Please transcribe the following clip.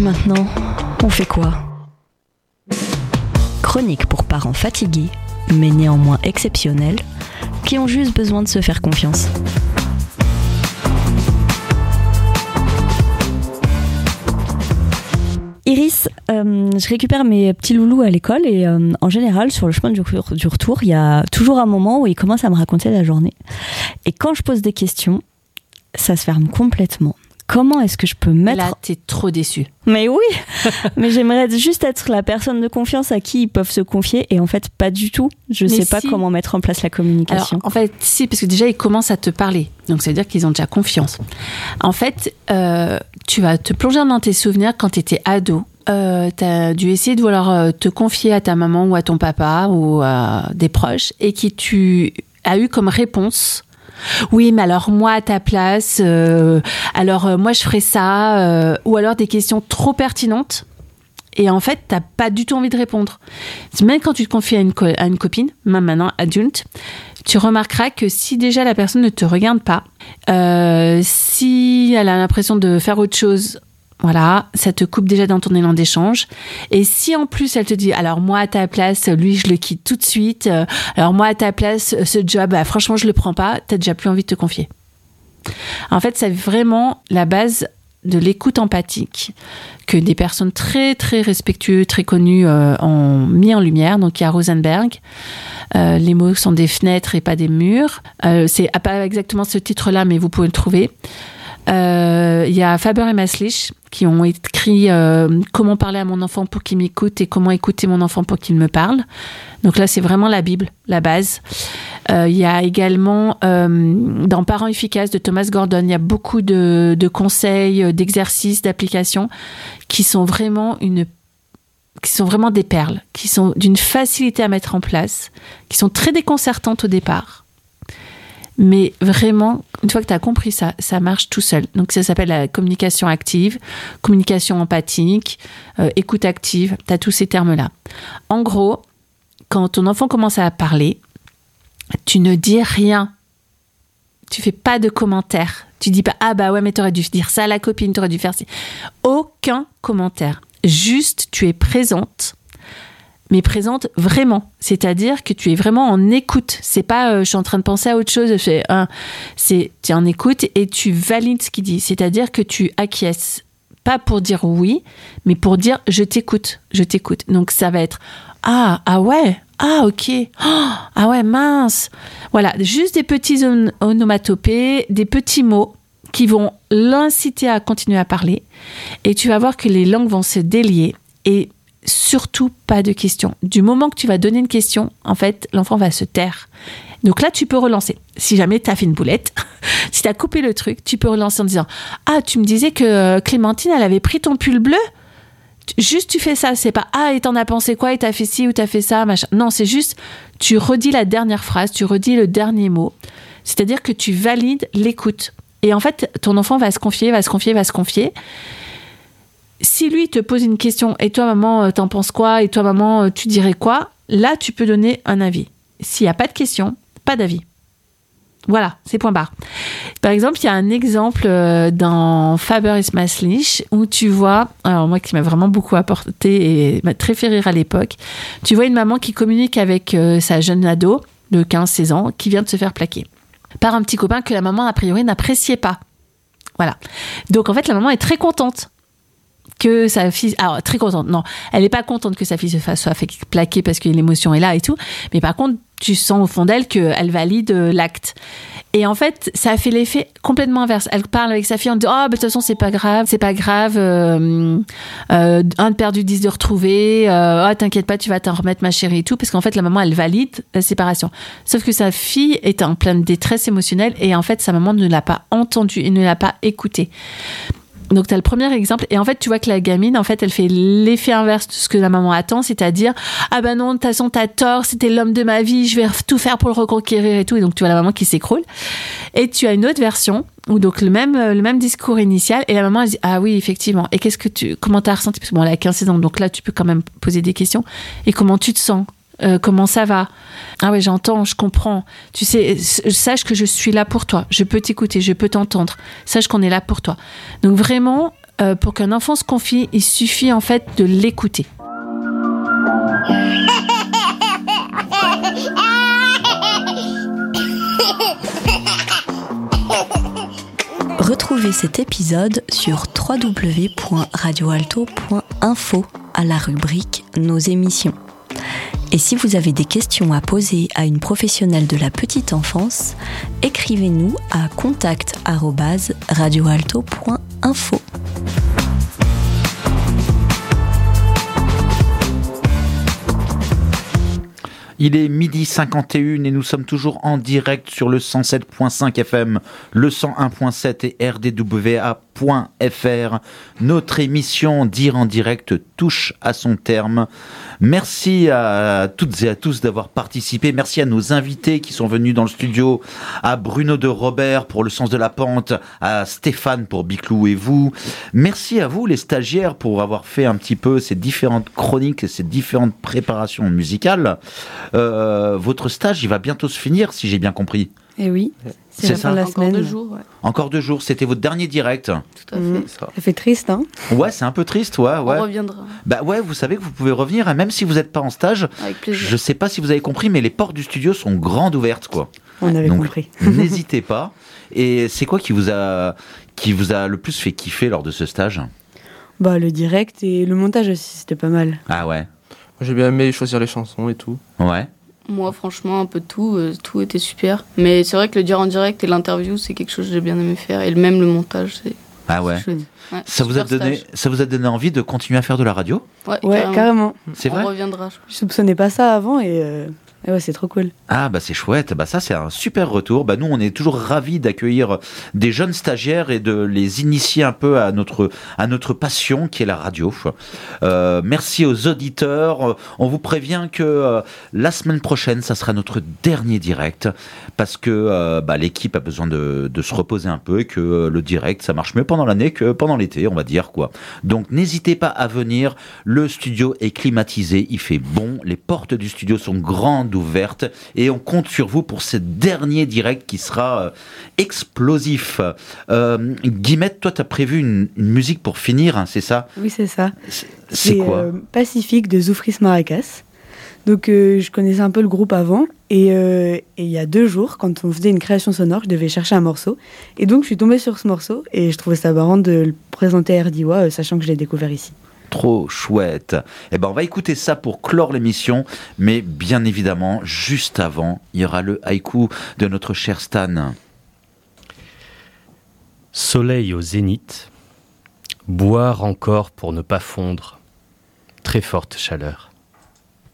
maintenant, on fait quoi ? Chronique pour parents fatigués, mais néanmoins exceptionnels, qui ont juste besoin de se faire confiance. Iris, je récupère mes petits loulous à l'école et en général, sur le chemin du retour, il y a toujours un moment où ils commencent à me raconter la journée. Et quand je pose des questions, ça se ferme complètement. Comment est-ce que je peux mettre... Là, t'es trop déçue. Mais oui, mais j'aimerais juste être la personne de confiance à qui ils peuvent se confier et en fait, pas du tout. Je sais pas comment mettre en place la communication. Alors, en fait, si, parce que déjà, ils commencent à te parler. Donc, ça veut dire qu'ils ont déjà confiance. En fait, tu vas te plonger dans tes souvenirs quand tu étais ado. Tu as dû essayer de vouloir te confier à ta maman ou à ton papa ou à des proches et qui tu as eu comme réponse... Oui, mais alors moi à ta place, moi je ferais ça, ou alors des questions trop pertinentes et en fait t'as pas du tout envie de répondre. Même quand tu te confies à une copine, même maintenant adulte, tu remarqueras que si déjà la personne ne te regarde pas, si elle a l'impression de faire autre chose, voilà, ça te coupe déjà dans ton élan d'échange. Et si en plus elle te dit, alors moi à ta place, lui je le quitte tout de suite, alors moi à ta place, ce job, franchement je le prends pas, t'as déjà plus envie de te confier. En fait, c'est vraiment la base de l'écoute empathique que des personnes très très respectueuses, très connues ont mis en lumière. Donc il y a Rosenberg, les mots sont des fenêtres et pas des murs. C'est pas exactement ce titre-là, mais vous pouvez le trouver. Il y a Faber et Maslich qui ont écrit comment parler à mon enfant pour qu'il m'écoute et comment écouter mon enfant pour qu'il me parle. Donc là, c'est vraiment la Bible, la base. Il y a également dans Parents efficaces de Thomas Gordon, il y a beaucoup de conseils, d'exercices, d'applications qui sont vraiment des perles, qui sont d'une facilité à mettre en place, qui sont très déconcertantes au départ. Mais vraiment, une fois que tu as compris ça, ça marche tout seul. Donc ça s'appelle la communication active, communication empathique, écoute active, tu as tous ces termes-là. En gros, quand ton enfant commence à parler, tu ne dis rien. Tu fais pas de commentaires. Tu dis pas « Ah bah ouais, mais t'aurais dû dire ça à la copine, t'aurais dû faire ça. » Aucun commentaire. Juste, tu es présente. Mais présente vraiment, c'est-à-dire que tu es vraiment en écoute. C'est pas je suis en train de penser à autre chose, tu es en écoute et tu valides ce qu'il dit, c'est-à-dire que tu acquiesces, pas pour dire oui, mais pour dire je t'écoute. Donc ça va être ah ouais, ah ok, ah ouais mince. Voilà, juste des petits onomatopées, des petits mots qui vont l'inciter à continuer à parler et tu vas voir que les langues vont se délier et surtout pas de questions. Du moment que tu vas donner une question, en fait, l'enfant va se taire. Donc là, tu peux relancer. Si jamais tu as fait une boulette, si tu as coupé le truc, tu peux relancer en disant « Ah, tu me disais que Clémentine, elle avait pris ton pull bleu ?» Juste, tu fais ça. C'est pas « Ah, et t'en as pensé quoi ? Et t'as fait ci ou t'as fait ça ?» machin. Non, c'est juste, tu redis la dernière phrase, tu redis le dernier mot. C'est-à-dire que tu valides l'écoute. Et en fait, ton enfant va se confier. Si lui te pose une question, et toi maman t'en penses quoi, et toi maman tu dirais quoi, là tu peux donner un avis. S'il n'y a pas de question, pas d'avis. Voilà, c'est point barre. Par exemple, il y a un exemple dans Faber et Maslich où tu vois, alors moi qui m'a vraiment beaucoup apporté et m'a très fait rire à l'époque, tu vois une maman qui communique avec sa jeune ado de 15-16 ans qui vient de se faire plaquer par un petit copain que la maman a priori n'appréciait pas. Voilà. Donc en fait la maman est très contente que sa fille... Alors, très contente, non. Elle n'est pas contente que sa fille soit fait plaquer parce que l'émotion est là et tout. Mais par contre, tu sens au fond d'elle qu'elle valide l'acte. Et en fait, ça a fait l'effet complètement inverse. Elle parle avec sa fille en disant « Oh, de toute façon, c'est pas grave. Un de perdu, 10 de retrouvé. Oh, t'inquiète pas, tu vas t'en remettre, ma chérie et tout. » Parce qu'en fait, la maman, elle valide la séparation. Sauf que sa fille est en pleine détresse émotionnelle et en fait, sa maman ne l'a pas entendue et ne l'a pas écoutée. Donc, tu as le premier exemple. Et en fait, tu vois que la gamine, en fait, elle fait l'effet inverse de ce que la maman attend, c'est-à-dire « Ah ben non, de toute façon, t'as tort, c'était l'homme de ma vie, je vais tout faire pour le reconquérir et tout. » Et donc, tu vois la maman qui s'écroule. Et tu as une autre version où donc le même discours initial et la maman, elle dit « Ah oui, effectivement. Et comment t'as ressenti ?» Parce que bon, elle a 15 ans, donc là, tu peux quand même poser des questions. Et comment tu te sens ? Comment ça va ? Ah ouais, j'entends, je comprends. Tu sais, sache que je suis là pour toi. Je peux t'écouter, je peux t'entendre. Sache qu'on est là pour toi. Donc vraiment, Pour qu'un enfant se confie, il suffit en fait de l'écouter. Retrouvez cet épisode sur www.radioalto.info à la rubrique Nos émissions. Et si vous avez des questions à poser à une professionnelle de la petite enfance, écrivez-nous à contact@radioalto.info. Il est 12h51 et nous sommes toujours en direct sur le 107.5 FM, le 101.7 et rdwa.fr. Notre émission Dire en direct touche à son terme. Merci à toutes et à tous d'avoir participé. Merci à nos invités qui sont venus dans le studio, à Bruno de Robert pour Le Sens de la Pente, à Stéphane pour Biclou et vous. Merci à vous les stagiaires pour avoir fait un petit peu ces différentes chroniques et ces différentes préparations musicales. Votre stage, il va bientôt se finir, si j'ai bien compris. Eh oui, c'est la fin de la Encore semaine. 2 jours. Ouais. Encore 2 jours, c'était votre dernier direct. Tout à fait. Ça fait triste, hein. Ouais, c'est un peu triste, ouais. On reviendra. Bah ouais, vous savez que vous pouvez revenir, et même si vous n'êtes pas en stage, Avec plaisir. je sais pas si vous avez compris, mais les portes du studio sont grandes ouvertes, quoi. On avait Donc, compris. N'hésitez pas. Et c'est quoi qui vous a le plus fait kiffer lors de ce stage? Bah, le direct et le montage aussi, c'était pas mal. Ah ouais. Moi, j'ai bien aimé choisir les chansons et tout. Ouais. Moi, franchement, un peu de tout. Tout était super. Mais c'est vrai que le dire en direct et l'interview, c'est quelque chose que j'ai bien aimé faire. Et même le montage, c'est Ah ouais. chouette. Ouais, Ça vous a donné envie de continuer à faire de la radio? Ouais, carrément. C'est vrai? On reviendra. Je soupçonnais pas ça avant et ouais, c'est trop cool. Ah bah c'est chouette, bah ça c'est un super retour. Bah nous on est toujours ravis d'accueillir des jeunes stagiaires et de les initier un peu à notre passion qui est la radio. Merci aux auditeurs. On vous prévient que la semaine prochaine ça sera notre dernier direct parce que l'équipe a besoin de se reposer un peu et que le direct ça marche mieux pendant l'année que pendant l'été, on va dire quoi. Donc n'hésitez pas à venir. Le studio est climatisé, il fait bon, les portes du studio sont grandes ouverte et on compte sur vous pour ce dernier direct qui sera explosif. Guillemette, toi, tu as prévu une musique pour finir, hein, c'est ça? Oui, c'est ça. C'est quoi? Pacifique de Zoufris Maracas. Donc, je connaissais un peu le groupe avant. Et il y a 2 jours, quand on faisait une création sonore, je devais chercher un morceau. Et donc, je suis tombée sur ce morceau et je trouvais ça marrant de le présenter à RDwa, sachant que je l'ai découvert ici. Trop chouette. Eh ben, on va écouter ça pour clore l'émission, mais bien évidemment, juste avant, il y aura le haïku de notre cher Stan. Soleil au zénith, boire encore pour ne pas fondre, très forte chaleur.